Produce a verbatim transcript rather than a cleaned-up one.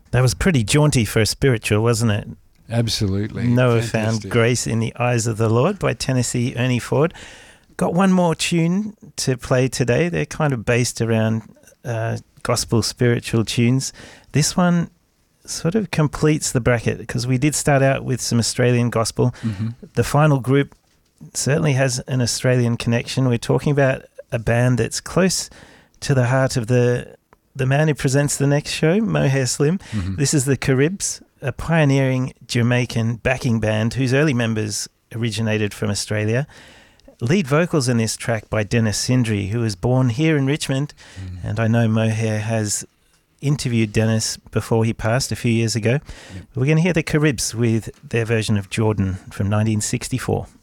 That was pretty jaunty for a spiritual, wasn't it? Absolutely. Noah Fantastic. Found Grace in the Eyes of the Lord by Tennessee Ernie Ford. Got one more tune to play today. They're kind of based around uh, gospel spiritual tunes. This one sort of completes the bracket because we did start out with some Australian gospel. Mm-hmm. The final group certainly has an Australian connection. We're talking about a band that's close to the heart of the the man who presents the next show, Mohair Slim. Mm-hmm. This is the Caribs, a pioneering Jamaican backing band whose early members originated from Australia. Lead vocals in this track by Dennis Sindri, who was born here in Richmond. Mm. And I know Mohair has interviewed Dennis before he passed a few years ago. Yep. We're going to hear the Caribs with their version of Jordan from nineteen sixty-four.